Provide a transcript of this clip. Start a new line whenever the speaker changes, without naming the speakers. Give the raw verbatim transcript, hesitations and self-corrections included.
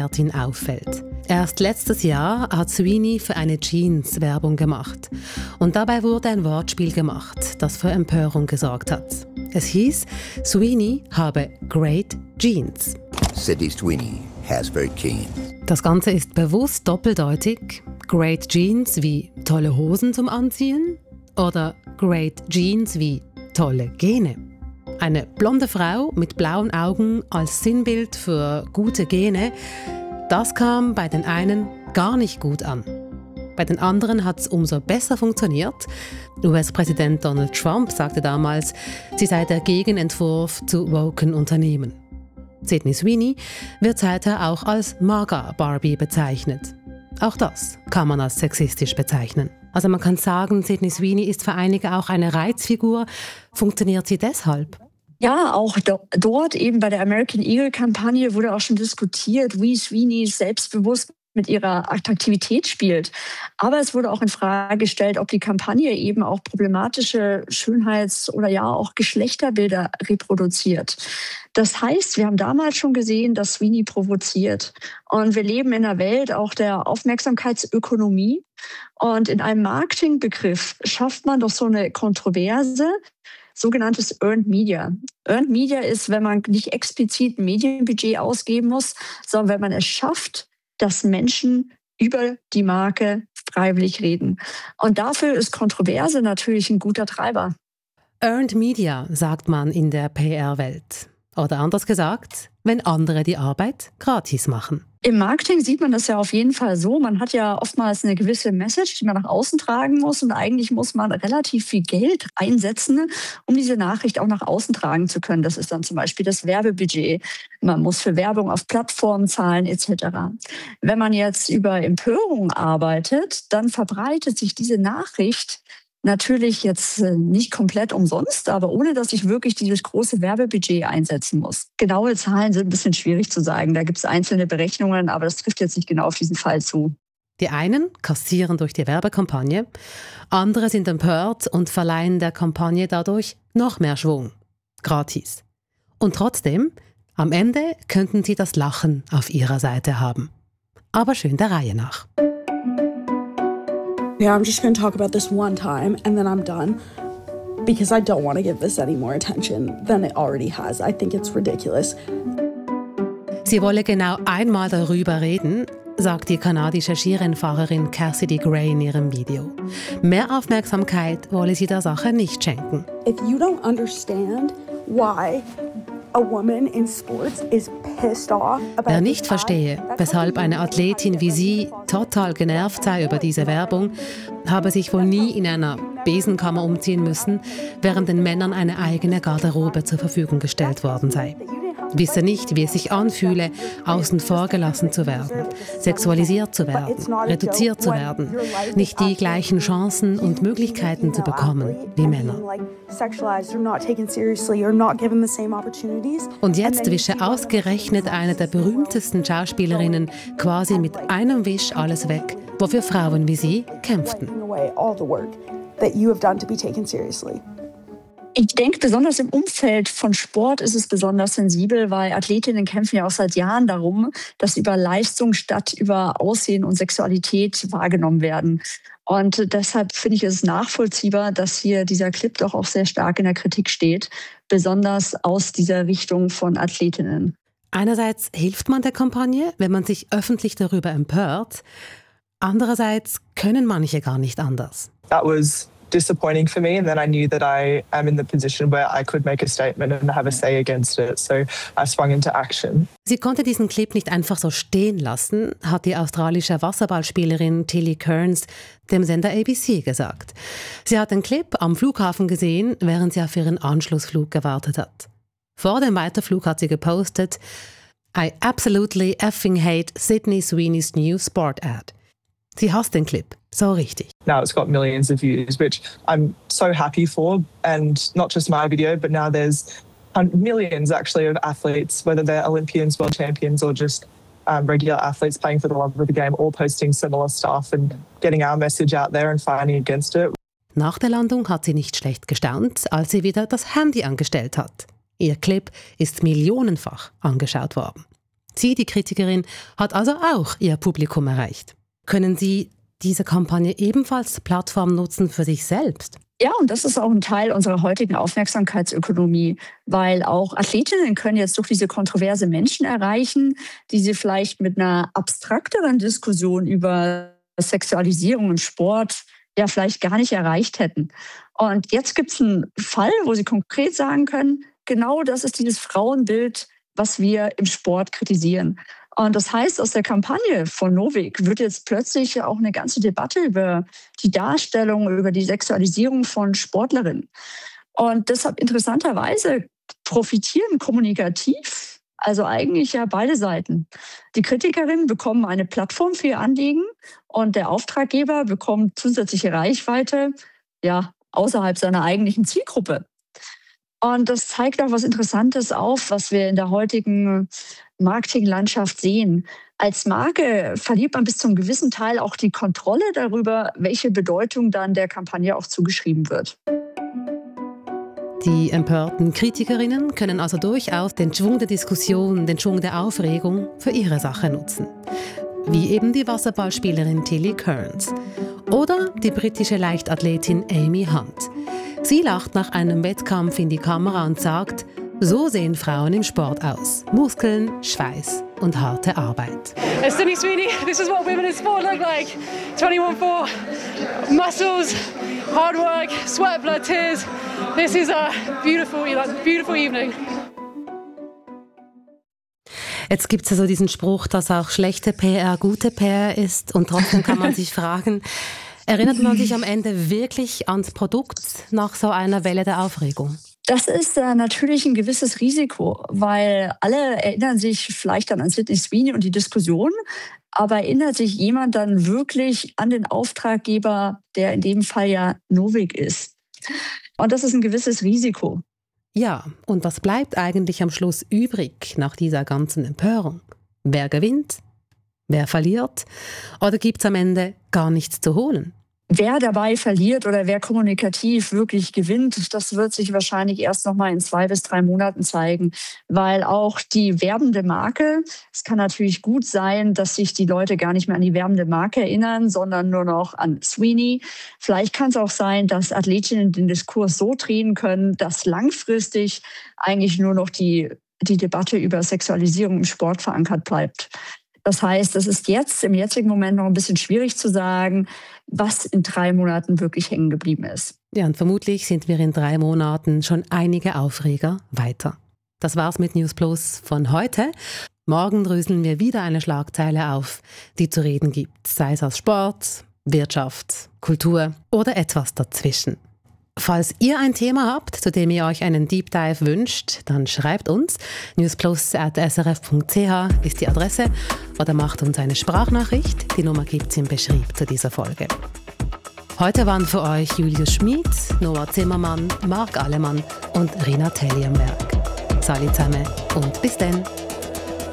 Expertin auffällt. Erst letztes Jahr hat Sweeney für eine Jeans Werbung gemacht. Und dabei wurde ein Wortspiel gemacht, das für Empörung gesorgt hat. Es hieß, Sweeney habe great jeans.
Sydney Sweeney has great jeans.
Das Ganze ist bewusst doppeldeutig. Great jeans wie tolle Hosen zum Anziehen oder great jeans wie tolle Gene. Eine blonde Frau mit blauen Augen als Sinnbild für gute Gene, das kam bei den einen gar nicht gut an. Bei den anderen hat es umso besser funktioniert. U S-Präsident Donald Trump sagte damals, sie sei der Gegenentwurf zu woken Unternehmen. Sydney Sweeney wird seither auch als MAGA Barbie bezeichnet. Auch das kann man als sexistisch bezeichnen. Also man kann sagen, Sydney Sweeney ist für einige auch eine Reizfigur. Funktioniert sie deshalb?
Ja, auch do- dort eben bei der American Eagle-Kampagne wurde auch schon diskutiert, wie Sweeney selbstbewusst mit ihrer Attraktivität spielt. Aber es wurde auch in Frage gestellt, ob die Kampagne eben auch problematische Schönheits- oder ja auch Geschlechterbilder reproduziert. Das heißt, wir haben damals schon gesehen, dass Sweeney provoziert. Und wir leben in einer Welt auch der Aufmerksamkeitsökonomie. Und in einem Marketingbegriff schafft man doch so eine Kontroverse, sogenanntes Earned Media. Earned Media ist, wenn man nicht explizit ein Medienbudget ausgeben muss, sondern wenn man es schafft, dass Menschen über die Marke freiwillig reden. Und dafür ist Kontroverse natürlich ein guter Treiber.
Earned Media sagt man in der P R-Welt. Oder anders gesagt, wenn andere die Arbeit gratis machen.
Im Marketing sieht man das ja auf jeden Fall so. Man hat ja oftmals eine gewisse Message, die man nach außen tragen muss. Und eigentlich muss man relativ viel Geld einsetzen, um diese Nachricht auch nach außen tragen zu können. Das ist dann zum Beispiel das Werbebudget. Man muss für Werbung auf Plattformen zahlen et cetera. Wenn man jetzt über Empörung arbeitet, dann verbreitet sich diese Nachricht natürlich jetzt nicht komplett umsonst, aber ohne, dass ich wirklich dieses große Werbebudget einsetzen muss. Genaue Zahlen sind ein bisschen schwierig zu sagen. Da gibt es einzelne Berechnungen, aber das trifft jetzt nicht genau auf diesen Fall zu.
Die einen kassieren durch die Werbekampagne, andere sind empört und verleihen der Kampagne dadurch noch mehr Schwung. Gratis. Und trotzdem, am Ende könnten sie das Lachen auf ihrer Seite haben. Aber schön der Reihe nach.
Yeah, I'm just going to talk about this one time and then I'm done because I don't want to give this any more attention than it already has. I think it's ridiculous.
Sie wolle genau einmal darüber reden, sagt die kanadische Skirennfahrerin Cassidy Gray in ihrem Video. Mehr Aufmerksamkeit wolle sie der Sache nicht schenken.
If you don't understand why a woman in sports is pissed off about
Wer nicht verstehe, weshalb eine Athletin wie sie total genervt sei über diese Werbung, habe sich wohl nie in einer Besenkammer umziehen müssen, während den Männern eine eigene Garderobe zur Verfügung gestellt worden sei. Wisse nicht, wie es sich anfühle, außen vor gelassen zu werden, sexualisiert zu werden, reduziert zu werden, nicht die gleichen Chancen und Möglichkeiten zu bekommen wie Männer. Und jetzt wische ausgerechnet eine der berühmtesten Schauspielerinnen quasi mit einem Wisch alles weg, wofür Frauen wie sie kämpften.
Ich denke, besonders im Umfeld von Sport ist es besonders sensibel, weil Athletinnen kämpfen ja auch seit Jahren darum, dass über Leistung statt über Aussehen und Sexualität wahrgenommen werden. Und deshalb finde ich es nachvollziehbar, dass hier dieser Clip doch auch sehr stark in der Kritik steht, besonders aus dieser Richtung von Athletinnen.
Einerseits hilft man der Kampagne, wenn man sich öffentlich darüber empört. Andererseits können manche gar nicht anders.
That was disappointing for me, and then I knew that I am in the position where I could make a statement and have a say against it, so I swung into action.
Sie konnte diesen Clip nicht einfach so stehen lassen, hat die australische Wasserballspielerin Tilly Kearns dem Sender A B C gesagt. Sie hat den Clip am Flughafen gesehen, während sie auf ihren Anschlussflug gewartet hat. Vor dem Weiterflug hat sie gepostet: I absolutely effing hate Sydney Sweeney's new sport ad. Sie hasst den Clip, so richtig.
Now it's got millions of views, which I'm so happy for, and not just my video, but now there's millions actually of athletes, whether they're Olympians, world champions, or just um, regular athletes playing for the love of the game, all posting similar stuff and getting our message out there and fighting against it.
Nach der Landung hat sie nicht schlecht gestaunt, als sie wieder das Handy angestellt hat. Ihr Clip ist millionenfach angeschaut worden. Sie, die Kritikerin, hat also auch ihr Publikum erreicht. Können Sie diese Kampagne ebenfalls zur Plattform nutzen für sich selbst?
Ja, und das ist auch ein Teil unserer heutigen Aufmerksamkeitsökonomie, weil auch Athletinnen können jetzt durch diese kontroverse Menschen erreichen, die sie vielleicht mit einer abstrakteren Diskussion über Sexualisierung im Sport ja vielleicht gar nicht erreicht hätten. Und jetzt gibt es einen Fall, wo sie konkret sagen können, genau das ist dieses Frauenbild, was wir im Sport kritisieren. Und das heißt, aus der Kampagne von Novik wird jetzt plötzlich auch eine ganze Debatte über die Darstellung, über die Sexualisierung von Sportlerinnen. Und deshalb interessanterweise profitieren kommunikativ, also eigentlich ja beide Seiten. Die Kritikerinnen bekommen eine Plattform für ihr Anliegen und der Auftraggeber bekommt zusätzliche Reichweite, ja, außerhalb seiner eigentlichen Zielgruppe. Und das zeigt auch was Interessantes auf, was wir in der heutigen Marketinglandschaft sehen. Als Marke verliert man bis zum gewissen Teil auch die Kontrolle darüber, welche Bedeutung dann der Kampagne auch zugeschrieben wird.
Die empörten Kritikerinnen können also durchaus den Schwung der Diskussion, den Schwung der Aufregung für ihre Sache nutzen. Wie eben die Wasserballspielerin Tilly Kearns oder die britische Leichtathletin Amy Hunt. Sie lacht nach einem Wettkampf in die Kamera und sagt, so sehen Frauen im Sport aus. Muskeln, Schweiß und harte Arbeit.
As Sydney Sweeney, this is what women in sport look like. twenty-one four, muscles, hard work, sweat, blood, tears. This is a beautiful, beautiful evening.
Jetzt gibt es ja so diesen Spruch, dass auch schlechte P R gute P R ist und trotzdem kann man sich fragen, erinnert man sich am Ende wirklich ans Produkt nach so einer Welle der Aufregung?
Das ist äh, natürlich ein gewisses Risiko, weil alle erinnern sich vielleicht dann an Sydney Sweeney und die Diskussion, aber erinnert sich jemand dann wirklich an den Auftraggeber, der in dem Fall ja Novik ist? Und das ist ein gewisses Risiko.
Ja, und was bleibt eigentlich am Schluss übrig nach dieser ganzen Empörung? Wer gewinnt? Wer verliert? Oder gibt es am Ende gar nichts zu holen?
Wer dabei verliert oder wer kommunikativ wirklich gewinnt, das wird sich wahrscheinlich erst noch mal in zwei bis drei Monaten zeigen, weil auch die werbende Marke, es kann natürlich gut sein, dass sich die Leute gar nicht mehr an die werbende Marke erinnern, sondern nur noch an Sweeney. Vielleicht kann es auch sein, dass Athletinnen den Diskurs so drehen können, dass langfristig eigentlich nur noch die, die Debatte über Sexualisierung im Sport verankert bleibt. Das heißt, es ist jetzt im jetzigen Moment noch ein bisschen schwierig zu sagen, was in drei Monaten wirklich hängen geblieben ist.
Ja, und vermutlich sind wir in drei Monaten schon einige Aufreger weiter. Das war's mit News Plus von heute. Morgen dröseln wir wieder eine Schlagzeile auf, die zu reden gibt, sei es aus Sport, Wirtschaft, Kultur oder etwas dazwischen. Falls ihr ein Thema habt, zu dem ihr euch einen Deep Dive wünscht, dann schreibt uns. newsplus at s r f punkt c h ist die Adresse oder macht uns eine Sprachnachricht. Die Nummer gibt's im Beschrieb zu dieser Folge. Heute waren für euch Julius Schmid, Noah Zimmermann, Marc Alemann und Rina Telli am Werk. Salut zusammen und bis dann.